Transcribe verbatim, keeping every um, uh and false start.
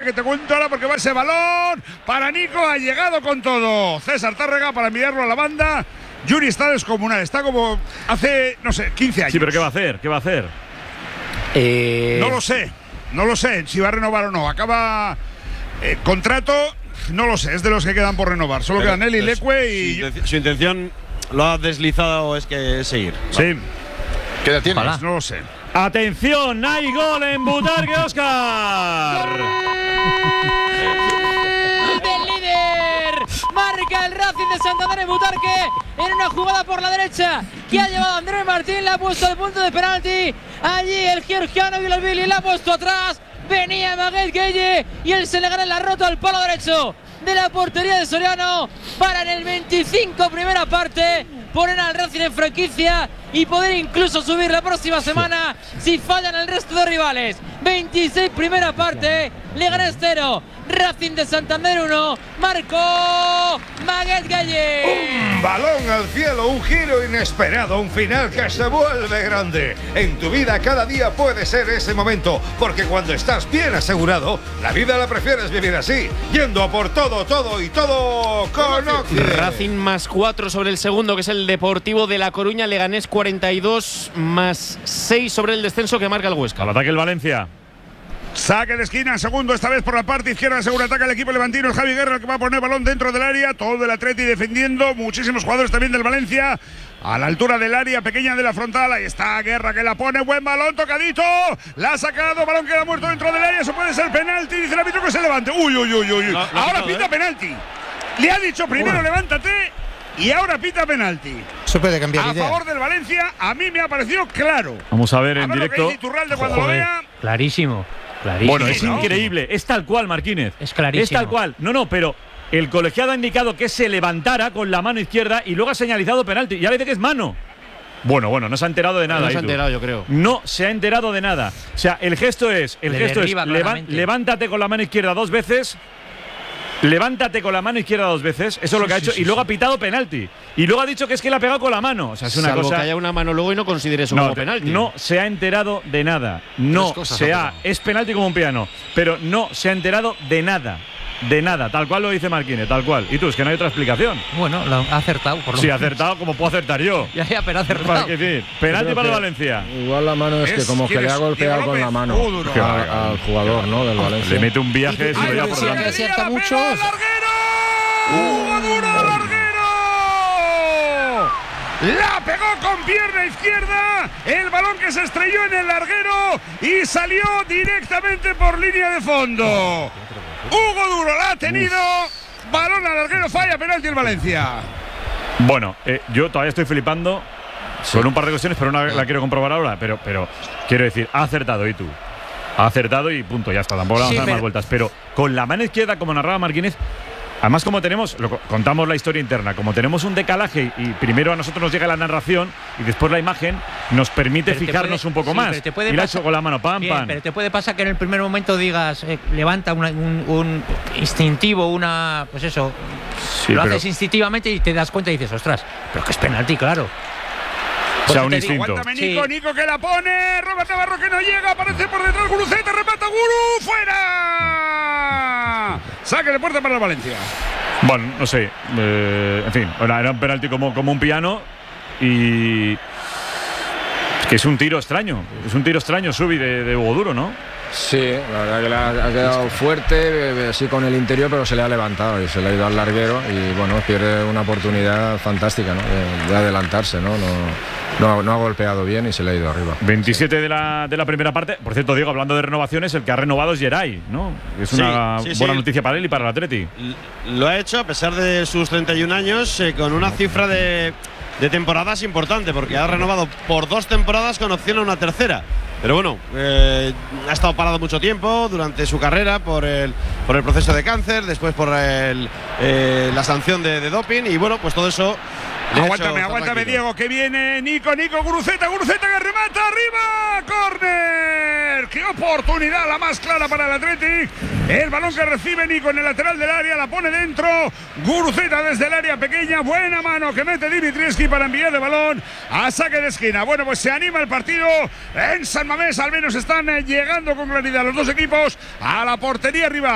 que te cuento ahora porque va ese balón para Nico, ha llegado con todo. César Tárrega para enviarlo a la banda. Yuri está descomunal, está como hace, no sé, quince años. Sí, pero ¿qué va a hacer? ¿Qué va a hacer? Eh... No lo sé, no lo sé si va a renovar o no. Acaba eh, contrato, no lo sé, es de los que quedan por renovar. Solo pero, quedan él y Leque y… Su, intención, su intención lo ha deslizado, es que es seguir. Sí. ¿Qué edad tienes? Pues no lo sé. Atención, hay gol en Butarque, Óscar. Del líder. Marca el Racing de Santander en Butarque en una jugada por la derecha que ha llevado Andrés Martín, le ha puesto al punto de penalti. Allí el georgiano Villalbili le ha puesto atrás. Venía Maguette Gueye y el senegalés la ha roto al palo derecho de la portería de Soriano para en el veinticinco primera parte poner al Racing en franquicia y poder incluso subir la próxima semana si fallan el resto de rivales. veintiséis primera parte, Leganés cero, Racing de Santander uno, marcó Maguette Gueye. Un balón al cielo, un giro inesperado, un final que se vuelve grande. En tu vida cada día puede ser ese momento, porque cuando estás bien asegurado, la vida la prefieres vivir así, yendo a por todo, todo y todo con Occidente. Racing más cuatro sobre el segundo, que es el Deportivo de La Coruña. Leganés cuarenta y dos más seis sobre el descenso que marca el Huesca. Al ataque el Valencia. Saque de esquina, segundo, esta vez por la parte izquierda, seguro ataca el equipo levantino, el Javi Guerra, el que va a poner balón dentro del área, todo el Atleti defendiendo, muchísimos jugadores también del Valencia, a la altura del área pequeña de la frontal, ahí está Guerra que la pone, buen balón, tocadito, la ha sacado, balón queda muerto dentro del área, eso puede ser penalti, dice el árbitro que se levante, uy, uy, uy, uy, no, no, ahora no, pita ¿eh? penalti, le ha dicho primero bueno. levántate y ahora pita penalti. Eso puede cambiar a idea. favor del Valencia, a mí me ha parecido claro. Vamos a ver en a ver directo. Lo que dice Iturralde cuando Joder, lo vea. Clarísimo. Clarísimo. Bueno, es ¿no? increíble. Es tal cual, Marquínez. Es clarísimo. Es tal cual. No, no, pero el colegiado ha indicado que se levantara con la mano izquierda y luego ha señalizado penalti. Y ahora dice que es mano. Bueno, bueno, no se ha enterado de nada. No se ha Itu. enterado, yo creo. No se ha enterado de nada. O sea, el gesto es, el Le gesto es derriba leva- claramente. levántate con la mano izquierda dos veces. Levántate con la mano izquierda dos veces. Eso es lo que ha hecho. Y luego ha pitado penalti. Y luego ha dicho que es que le ha pegado con la mano. O sea, es una Salvo cosa. que haya una mano luego y no considere eso No, como penalti. no se ha enterado de nada. No se ha. Es penalti como un piano. Pero no se ha enterado de nada. De nada. Tal cual lo dice Marquínez. Tal cual. Y tú, es que no hay otra explicación. Bueno, lo ha acertado. Por lo Sí, ha menos. acertado como puedo acertar yo. Ya, ya, pero ha Para acertado. que decir, penalti para el Valencia. Igual la mano es, Es que como que le ha golpeado con la mano Diego López, al, duro. al jugador, ¿no? Del Valencia. Le mete un viaje. Se lo Ahí lleva lo por tiene, delante. Díaz, acierta la mucho. pegó al larguero. ¡Hugo Duro al larguero! La pegó con pierna izquierda. El balón que se estrelló en el larguero y salió directamente por línea de fondo. Hugo Duro la ha tenido. Balón al larguero, falla penalti el Valencia. Bueno, eh, yo todavía estoy flipando con un par de cuestiones, pero una la quiero comprobar ahora. Pero, pero quiero decir, ha acertado y tú. Ha acertado y punto, ya está. Tampoco le vamos Sí, a dar pero- más vueltas. Pero con la mano izquierda, como narraba Marquínez. Además, como tenemos, lo, contamos la historia interna, como tenemos un decalaje y primero a nosotros nos llega la narración y después la imagen, nos permite Pero te fijarnos puede- un poco sí, más. pero te puede Y la ha pasar- hecho con la mano, pam, Bien, pam. pero te puede pasar que en el primer momento digas, eh, levanta una- un, un instintivo, una. Pues eso. Sí, lo pero- haces instintivamente y te das cuenta y dices, ostras, pero que es penalti, claro. O sea, Por un eso te digo, instinto. Aguántame Nico, Sí. Nico que la pone. Robert Navarro que no llega, aparece por detrás Guruceta, remata Guru, fuera. Saque de puerta para el Valencia. Bueno, no sé. eh, en fin, bueno, era un penalti como, como un piano y. Es que es un tiro extraño. Es un tiro extraño, Subi, de, de Hugo Duro, ¿no? Sí, la verdad que le ha, ha quedado fuerte, eh, así con el interior, pero se le ha levantado y se le ha ido al larguero y bueno, pierde una oportunidad fantástica, ¿no? de, de adelantarse, ¿no? No, no, no ha golpeado bien y se le ha ido arriba. veintisiete de la, de la primera parte. Por cierto, Diego, hablando de renovaciones, el que ha renovado es Geray, ¿no? Es Sí, una sí, sí. buena noticia para él y para el Atleti. L- Lo ha hecho a pesar de sus treinta y un años, eh, con una cifra de, de temporadas importante, porque ha renovado por dos temporadas con opción a una tercera. Pero bueno, eh, ha estado parado mucho tiempo durante su carrera por el, por el proceso de cáncer, después por el, eh, la sanción de, de doping y bueno, pues todo eso. le ha hecho Aguántame, estar aguántame, tranquilo. Diego, que viene Nico, Nico, Guruceta, Guruceta que remata arriba, córner. ¡Qué oportunidad la más clara para el Athletic! El balón que recibe Nico en el lateral del área, la pone dentro. Guruceta desde el área pequeña, buena mano que mete Dimitrievski para enviar de balón a saque de esquina. Bueno, pues se anima el partido en San Mamés, al menos están llegando con claridad los dos equipos a la portería rival.